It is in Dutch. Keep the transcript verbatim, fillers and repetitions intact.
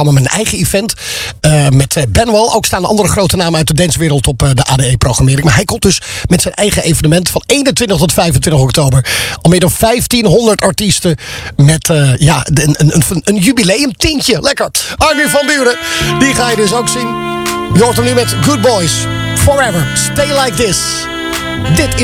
programma met een eigen event. Uh, met uh, Benwell. Ook staan andere grote namen uit de dancewereld op uh, de A D E-programmering. Maar hij komt dus met zijn eigen evenement van eenentwintig tot vijfentwintig oktober. Al meer dan vijftienhonderd artiesten met uh, ja, een, een, een, een jubileumtintje. Lekker. Armin van Buuren, die ga je dus ook zien. Je hoort hem nu met Good Boys. Forever. Stay like this. Dit is